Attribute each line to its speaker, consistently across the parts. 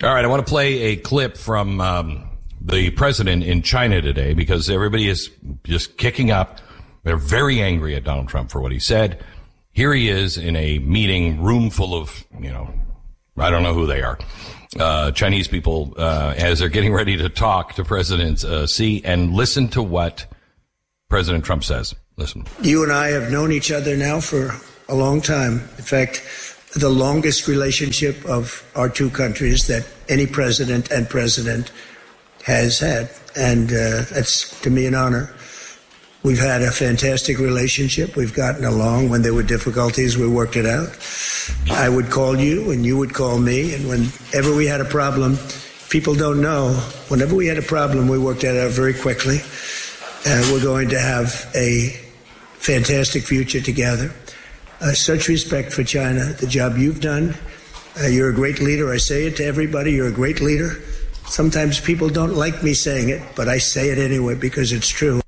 Speaker 1: All right, I want to play a clip from the president in China today because everybody is just kicking up. They're very angry at Donald Trump for what he said. Here he is in a meeting room full of, I don't know who they are, Chinese people, as they're getting ready to talk to President Xi, and listen to what President Trump says. Listen.
Speaker 2: You and I have known each other now for a long time. In fact, the longest relationship of our two countries that any president and president has had. And that's, to me, an honor. We've had a fantastic relationship. We've gotten along. When there were difficulties, we worked it out. I would call you and you would call me. And whenever we had a problem, people don't know, whenever we had a problem, we worked it out very quickly. We're going to have a fantastic future together. Such respect for China, the job you've done. You're a great leader. I say it to everybody. You're a great leader. Sometimes people don't like me saying it, but I say it anyway because it's true.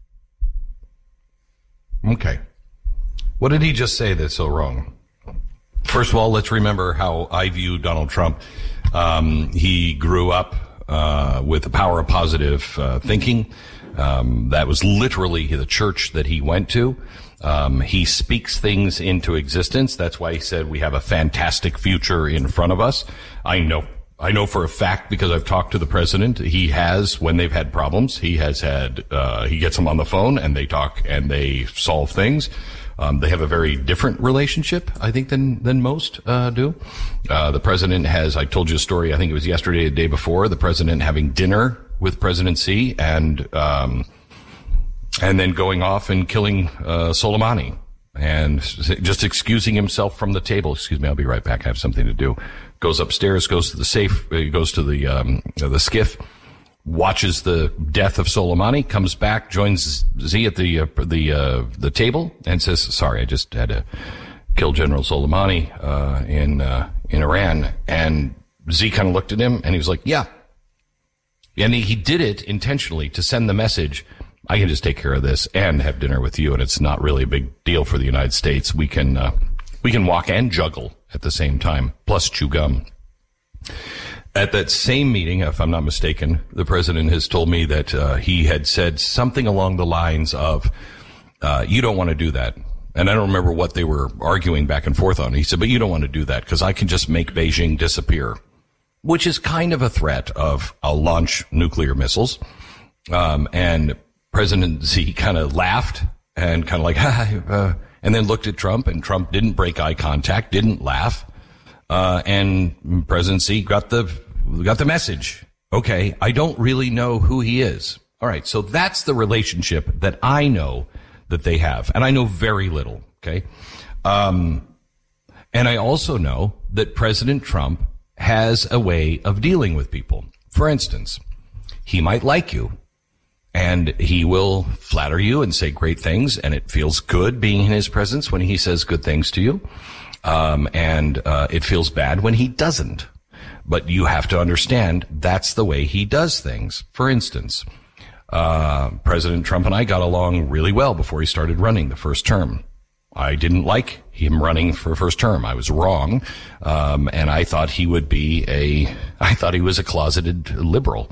Speaker 1: Okay. What did he just say that's so wrong? First of all, let's remember how I view Donald Trump. He grew up with the power of positive thinking. That was literally the church that he went to. He speaks things into existence. That's why he said we have a fantastic future in front of us. I know for a fact because I've talked to the president. He has, when they've had problems, he has had, he gets them on the phone and they talk and they solve things. They have a very different relationship, I think, than most, do. The president has, I told you a story, I think it was yesterday, the day before, the president having dinner with President Xi and then going off and killing, Soleimani and just excusing himself from the table. Excuse me, I'll be right back. I have something to do. Goes upstairs, goes to the safe, goes to the skiff, watches the death of Soleimani, comes back, joins Xi at the table and says, sorry, I just had to kill General Soleimani, in Iran. And Xi kind of looked at him and he was like, yeah. And he did it intentionally to send the message, I can just take care of this and have dinner with you. And it's not really a big deal for the United States. We can walk and juggle at the same time, plus chew gum. At that same meeting, if I'm not mistaken, the president has told me that he had said something along the lines of, you don't want to do that. And I don't remember what they were arguing back and forth on. He said, but you don't want to do that because I can just make Beijing disappear, which is kind of a threat of I'll launch nuclear missiles. And President Xi kind of laughed and kind of like, and then looked at Trump, and Trump didn't break eye contact, didn't laugh. And President Xi got the message. Okay, I don't really know who he is. All right, so that's the relationship that I know that they have. And I know very little, okay? And I also know that President Trump has a way of dealing with people. For instance, he might like you. And he will flatter you and say great things, and it feels good being in his presence when he says good things to you. And it feels bad when he doesn't. But you have to understand that's the way he does things. For instance, President Trump and I got along really well before he started running the first term. I didn't like him running for first term. I was wrong. And I thought he would be I thought he was a closeted liberal.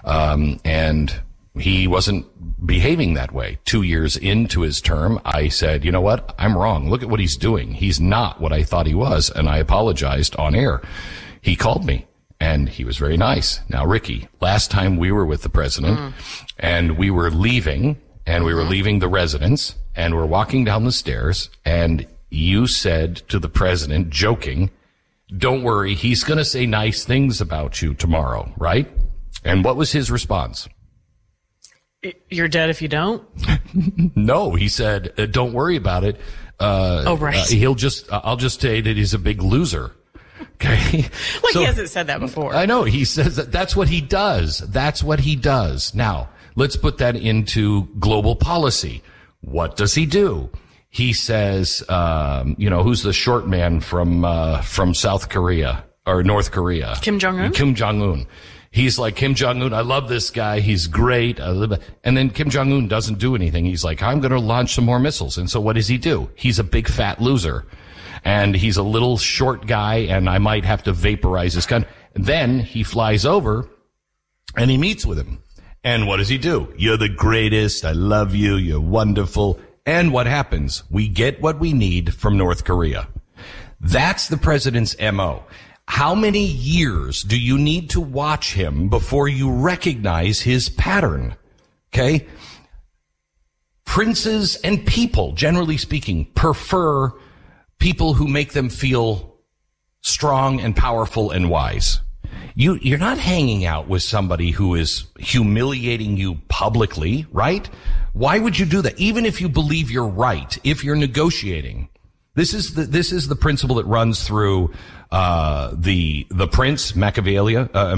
Speaker 1: And he wasn't behaving that way. 2 years into his term, I said, you know what? I'm wrong. Look at what he's doing. He's not what I thought he was. And I apologized on air. He called me and he was very nice. Now, Ricky, last time we were with the president and we were leaving the residence and we're walking down the stairs and you said to the president, joking, don't worry, he's going to say nice things about you tomorrow, right? And what was his response?
Speaker 3: You're dead if you don't?
Speaker 1: No, he said, don't worry about it.
Speaker 3: Right.
Speaker 1: I'll just say that he's a big loser. Okay.
Speaker 3: Like he hasn't said that before.
Speaker 1: I know. He says that's what he does. That's what he does. Now, let's put that into global policy. What does he do? He says, who's the short man from South Korea or North Korea?
Speaker 3: Kim Jong-un?
Speaker 1: Kim Jong-un. He's like, Kim Jong-un, I love this guy. He's great. And then Kim Jong-un doesn't do anything. He's like, I'm going to launch some more missiles. And so what does he do? He's a big fat loser. And he's a little short guy, and I might have to vaporize his gun. Then he flies over and he meets with him. And what does he do? You're the greatest. I love you. You're wonderful. And what happens? We get what we need from North Korea. That's the president's MO. How many years do you need to watch him before you recognize his pattern? Okay? Princes and people, generally speaking, prefer people who make them feel strong and powerful and wise. You're not hanging out with somebody who is humiliating you publicly, right? Why would you do that? Even if you believe you're right, if you're negotiating. This is the principle that runs through the Prince, Machiavelli.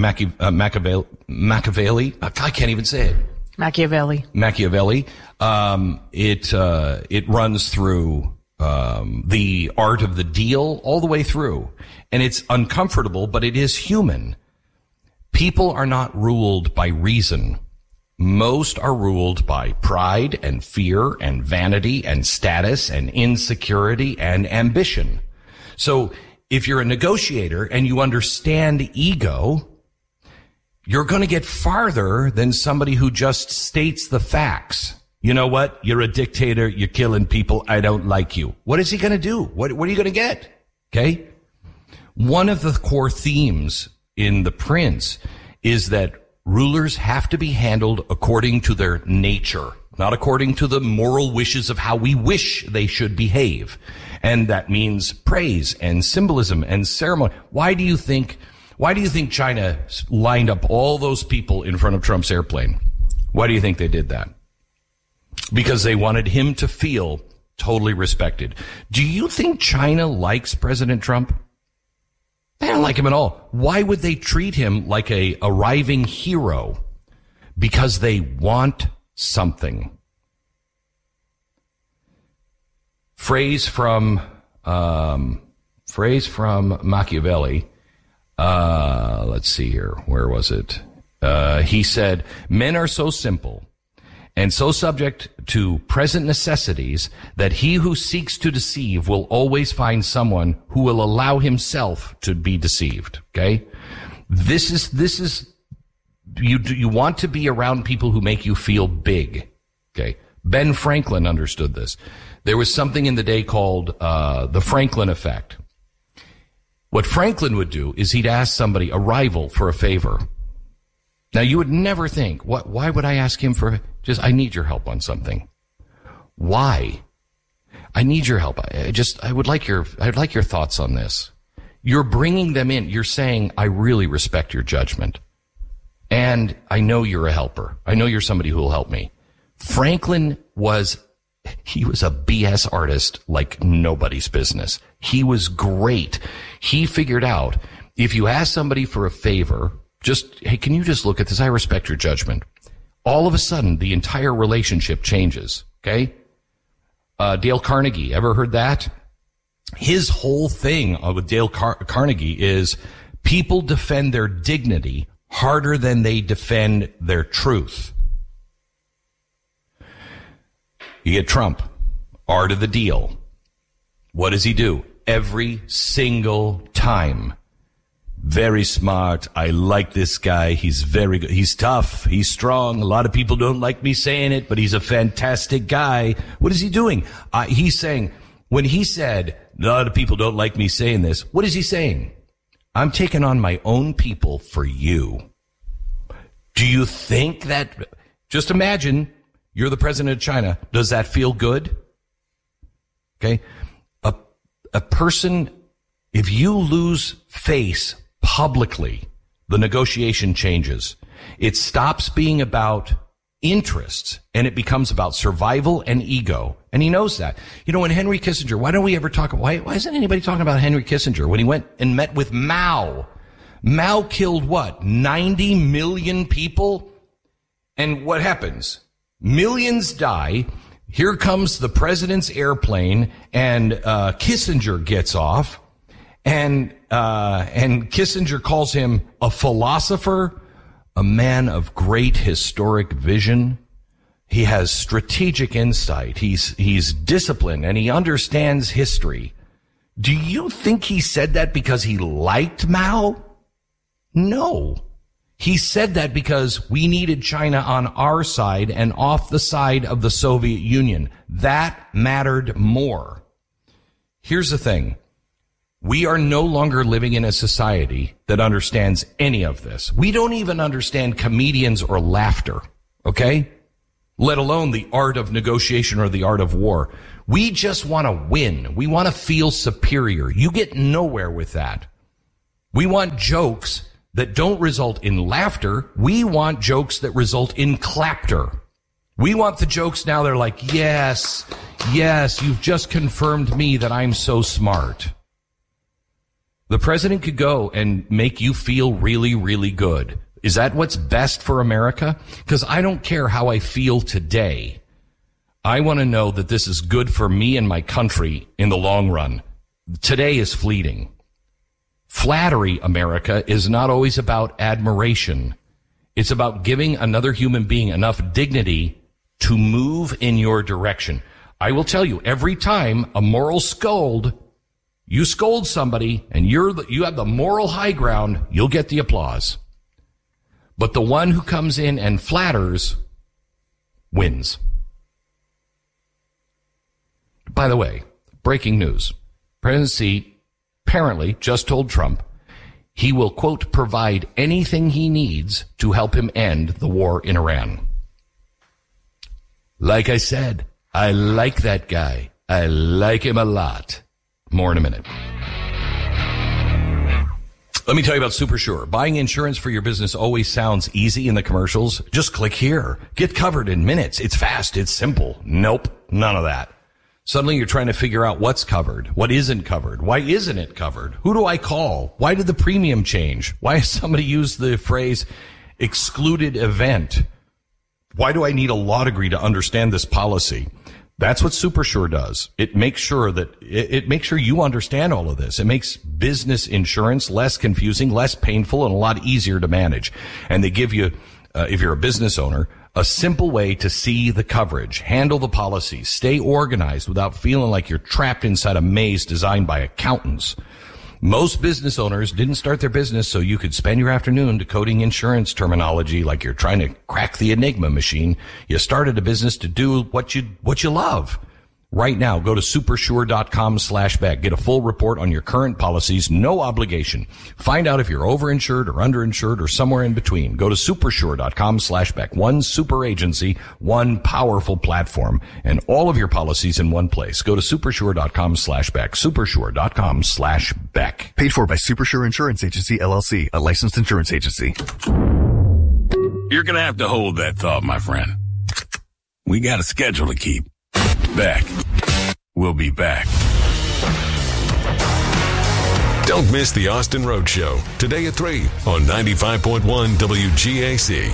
Speaker 1: I can't even say it.
Speaker 3: Machiavelli.
Speaker 1: It runs through the art of the deal all the way through. And it's uncomfortable, but it is human. People are not ruled by reason. Most are ruled by pride and fear and vanity and status and insecurity and ambition. So if you're a negotiator and you understand ego, you're going to get farther than somebody who just states the facts. You know what? You're a dictator. You're killing people. I don't like you. What is he going to do? What are you going to get? Okay. One of the core themes in The Prince is that rulers have to be handled according to their nature, not according to the moral wishes of how we wish they should behave. And that means praise and symbolism and ceremony. Why do you think China lined up all those people in front of Trump's airplane? Why do you think they did that? Because they wanted him to feel totally respected. Do you think China likes President Trump? They don't like him at all. Why would they treat him like a arriving hero? Because they want something. Phrase from Machiavelli. Let's see here. Where was it? He said, men are so simple and so subject to present necessities that he who seeks to deceive will always find someone who will allow himself to be deceived. Okay? This is, you want to be around people who make you feel big. Okay? Ben Franklin understood this. There was something in the day called, the Franklin effect. What Franklin would do is he'd ask somebody, a rival, for a favor. Now, you would never think, why would I ask him for, I need your help on something. Why? I need your help. I would like your thoughts on this. You're bringing them in. You're saying, I really respect your judgment. And I know you're a helper. I know you're somebody who will help me. Franklin he was a BS artist like nobody's business. He was great. He figured out, if you ask somebody for a favor, hey, can you just look at this? I respect your judgment. All of a sudden, the entire relationship changes. Okay? Dale Carnegie, ever heard that? His whole thing with Dale Carnegie is people defend their dignity harder than they defend their truth. You get Trump, art of the deal. What does he do? Every single time. Very smart. I like this guy. He's very good. He's tough. He's strong. A lot of people don't like me saying it, but he's a fantastic guy. What is he doing? He's saying, when he said, a lot of people don't like me saying this, what is he saying? I'm taking on my own people for you. Do you think that, just imagine you're the president of China. Does that feel good? Okay. A person, if you lose face publicly, the negotiation changes. It stops being about interests and it becomes about survival and ego. And he knows that. You know, when Henry Kissinger, why don't we ever talk, why isn't anybody talking about Henry Kissinger? When he went and met with Mao killed what? 90 million people? And what happens? Millions die. Here comes the president's airplane and Kissinger gets off. And Kissinger calls him a philosopher, a man of great historic vision. He has strategic insight. He's disciplined and he understands history. Do you think he said that because he liked Mao? No. He said that because we needed China on our side and off the side of the Soviet Union. That mattered more. Here's the thing. We are no longer living in a society that understands any of this. We don't even understand comedians or laughter, okay? Let alone the art of negotiation or the art of war. We just want to win. We want to feel superior. You get nowhere with that. We want jokes that don't result in laughter. We want jokes that result in clapter. We want the jokes now they're like, yes, you've just confirmed me that I'm so smart. The president could go and make you feel really, really good. Is that what's best for America? Because I don't care how I feel today. I want to know that this is good for me and my country in the long run. Today is fleeting. Flattery, America, is not always about admiration. It's about giving another human being enough dignity to move in your direction. I will tell you, every time a moral scold, you scold somebody and you have the moral high ground, you'll get the applause. But the one who comes in and flatters wins. By the way, breaking news. President Xi apparently just told Trump he will, quote, provide anything he needs to help him end the war in Iran. Like I said, I like that guy. I like him a lot. More in a minute. Let me tell you about SuperSure. Buying insurance for your business always sounds easy in the commercials. Just click here. Get covered in minutes. It's fast. It's simple. Nope. None of that. Suddenly you're trying to figure out what's covered, what isn't covered. Why isn't it covered? Who do I call? Why did the premium change? Why has somebody used the phrase excluded event? Why do I need a law degree to understand this policy? That's what SuperSure does. It makes sure you understand all of this. It makes business insurance less confusing, less painful, and a lot easier to manage. And they give you, if you're a business owner, a simple way to see the coverage, handle the policies, stay organized without feeling like you're trapped inside a maze designed by accountants. Most business owners didn't start their business so you could spend your afternoon decoding insurance terminology like you're trying to crack the Enigma machine. You started a business to do what you love. Right now, go to supersure.com/Beck. Get a full report on your current policies, no obligation. Find out if you're overinsured or underinsured or somewhere in between. Go to supersure.com/Beck. One super agency, one powerful platform, and all of your policies in one place. Go to supersure.com/Beck. Supersure.com/Beck.
Speaker 4: Paid for by Supersure Insurance Agency, LLC, a licensed insurance agency.
Speaker 5: You're going to have to hold that thought, my friend. We got a schedule to keep. Back. We'll be back.
Speaker 6: Don't miss the Austin Road Show today at 3 on 95.1 WGAC.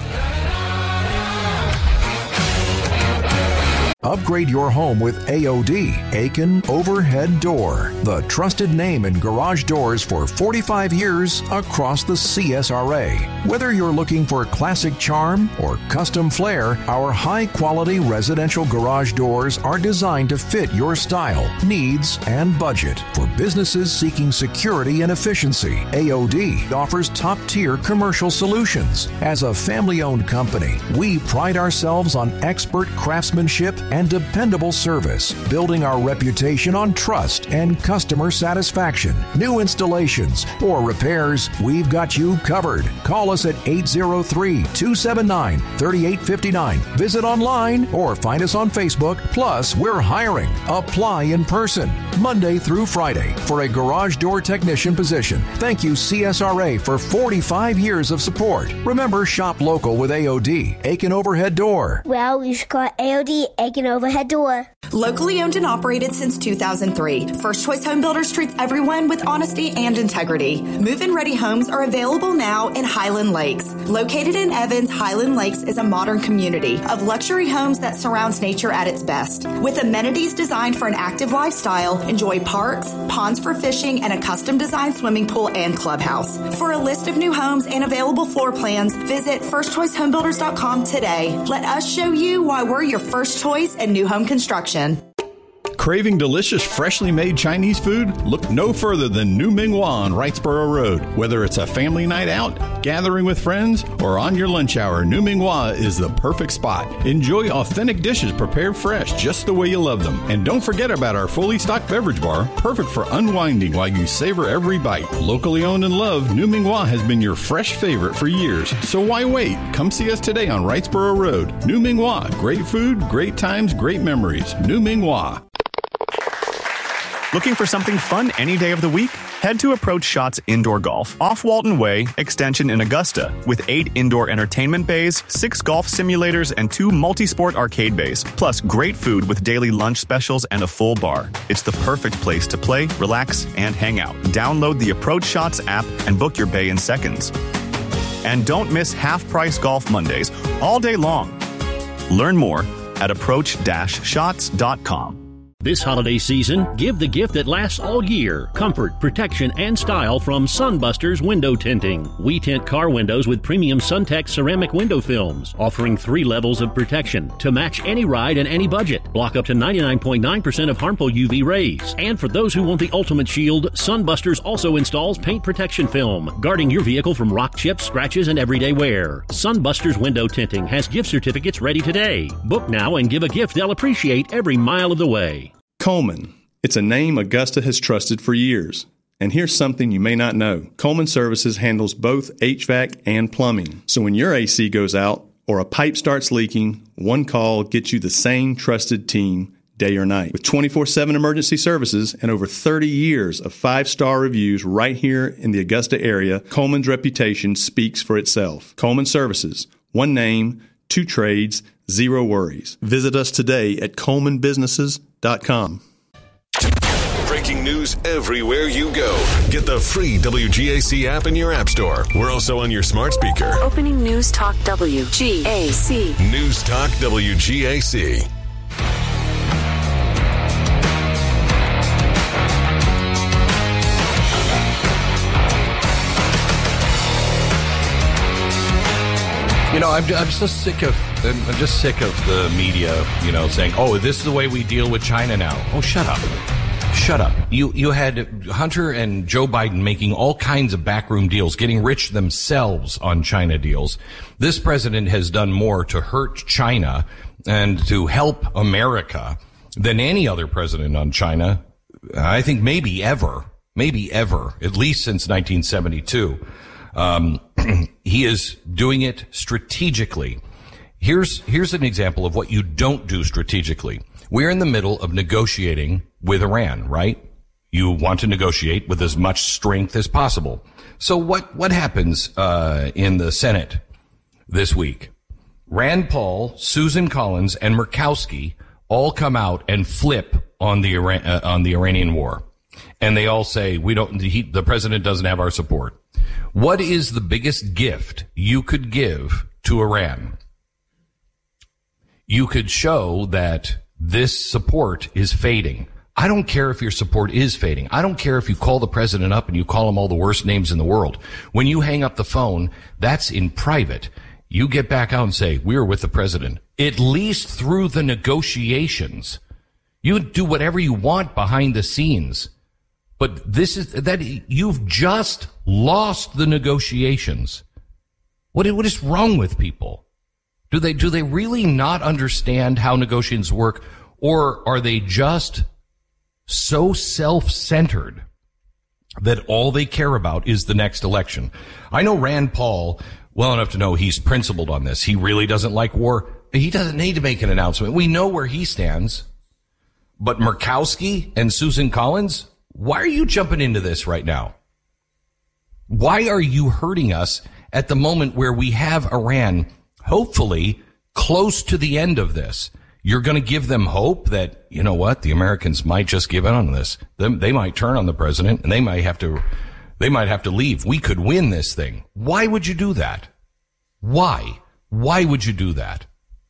Speaker 7: Upgrade your home with AOD, Aiken Overhead Door, the trusted name in garage doors for 45 years across the CSRA. Whether you're looking for classic charm or custom flair, our high-quality residential garage doors are designed to fit your style, needs, and budget. For businesses seeking security and efficiency, AOD offers top-tier commercial solutions. As a family-owned company, we pride ourselves on expert craftsmanship and dependable service, building our reputation on trust and customer satisfaction. New installations or repairs, we've got you covered. Call us at 803-279-3859. Visit online or find us on Facebook. Plus, we're hiring. Apply in person, Monday through Friday, for a garage door technician position. Thank you, CSRA, for 45 years of support. Remember, shop local with AOD, Aiken Overhead Door.
Speaker 8: Well, we should call AOD, Aiken Overhead Door.
Speaker 9: Locally owned and operated since 2003, First Choice Home Builders treats everyone with honesty and integrity. Move-in ready homes are available now in Highland Lakes. Located in Evans, Highland Lakes is a modern community of luxury homes that surrounds nature at its best. With amenities designed for an active lifestyle, enjoy parks, ponds for fishing, and a custom-designed swimming pool and clubhouse. For a list of new homes and available floor plans, visit firstchoicehomebuilders.com today. Let us show you why we're your first choice in new home construction.
Speaker 10: Craving delicious, freshly made Chinese food? Look no further than New Ming Hua on Wrightsboro Road. Whether it's a family night out, gathering with friends, or on your lunch hour, New Ming Hua is the perfect spot. Enjoy authentic dishes prepared fresh, just the way you love them. And don't forget about our fully stocked beverage bar, perfect for unwinding while you savor every bite. Locally owned and loved, New Ming Hua has been your fresh favorite for years. So why wait? Come see us today on Wrightsboro Road. New Ming Hua. Great food, great times, great memories. New Ming Hua.
Speaker 11: Looking for something fun any day of the week? Head to Approach Shots Indoor Golf off Walton Way, Extension in Augusta, with 8 indoor entertainment bays, 6 golf simulators, and 2 multi-sport arcade bays, plus great food with daily lunch specials and a full bar. It's the perfect place to play, relax, and hang out. Download the Approach Shots app and book your bay in seconds. And don't miss half-price Golf Mondays all day long. Learn more at approach-shots.com.
Speaker 12: This holiday season, give the gift that lasts all year. Comfort, protection, and style from Sunbusters Window Tinting. We tint car windows with premium SunTech ceramic window films, offering 3 levels of protection to match any ride and any budget. Block up to 99.9% of harmful UV rays. And for those who want the ultimate shield, Sunbusters also installs paint protection film, guarding your vehicle from rock chips, scratches, and everyday wear. Sunbusters Window Tinting has gift certificates ready today. Book now and give a gift they'll appreciate every mile of the way.
Speaker 10: Coleman. It's a name Augusta has trusted for years. And here's something you may not know. Coleman Services handles both HVAC and plumbing. So when your AC goes out or a pipe starts leaking, one call gets you the same trusted team day or night. With 24/7 emergency services and over 30 years of 5-star reviews right here in the Augusta area, Coleman's reputation speaks for itself. Coleman Services. One name, 2 trades, 0 worries. Visit us today at colemanbusinesses.com.
Speaker 6: Breaking news everywhere you go. Get the free WGAC app in your app store. We're also on your smart speaker.
Speaker 13: Opening News Talk WGAC.
Speaker 6: News Talk WGAC.
Speaker 1: You know, I'm just sick of the media, saying, "Oh, this is the way we deal with China now." Oh, shut up. Shut up. You had Hunter and Joe Biden making all kinds of backroom deals, getting rich themselves on China deals. This president has done more to hurt China and to help America than any other president on China, I think maybe ever, at least since 1972. He is doing it strategically. Here's an example of what you don't do strategically. We're in the middle of negotiating with Iran, right? You want to negotiate with as much strength as possible. So what happens in the Senate this week? Rand Paul, Susan Collins, and Murkowski all come out and flip on the Iranian war, and they all say the president doesn't have our support. What is the biggest gift you could give to Iran? You could show that this support is fading. I don't care if your support is fading. I don't care if you call the president up and you call him all the worst names in the world. When you hang up the phone, that's in private. You get back out and say, we're with the president. At least through the negotiations. You do whatever you want behind the scenes. But you've just lost the negotiations. What is wrong with people? Do they really not understand how negotiations work, or are they just so self-centered that all they care about is the next election? I know Rand Paul well enough to know he's principled on this. He really doesn't like war. He doesn't need to make an announcement. We know where he stands. But Murkowski and Susan Collins, why are you jumping into this right now? Why are you hurting us at the moment where we have Iran hopefully close to the end of this? You're going to give them hope that, you know what, the Americans might just give in on this. They might turn on the president and they might have to leave. We could win this thing. Why would you do that? Why? Why would you do that?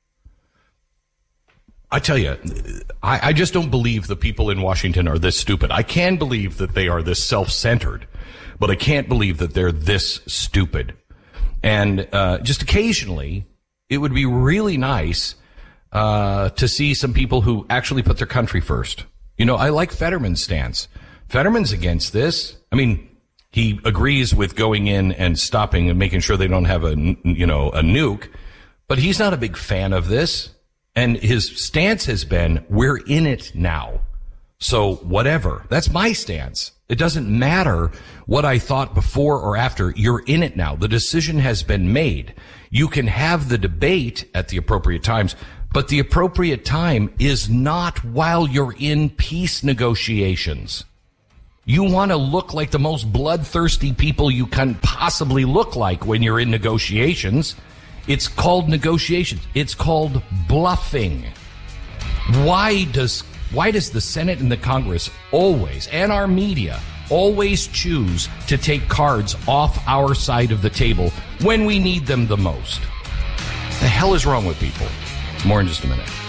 Speaker 1: I tell you, I just don't believe the people in Washington are this stupid. I can believe that they are this self-centered, but I can't believe that they're this stupid. And just occasionally, it would be really nice to see some people who actually put their country first. You know, I like Fetterman's stance. Fetterman's against this. I mean, he agrees with going in and stopping and making sure they don't have a nuke, but he's not a big fan of this. And his stance has been, we're in it now. So whatever. That's my stance. It doesn't matter what I thought before or after. You're in it now. The decision has been made. You can have the debate at the appropriate times, but the appropriate time is not while you're in peace negotiations. You want to look like the most bloodthirsty people you can possibly look like when you're in negotiations. It's called negotiations. It's called bluffing. Why does the Senate and the Congress always, and our media, always choose to take cards off our side of the table when we need them the most? The hell is wrong with people? More in just a minute.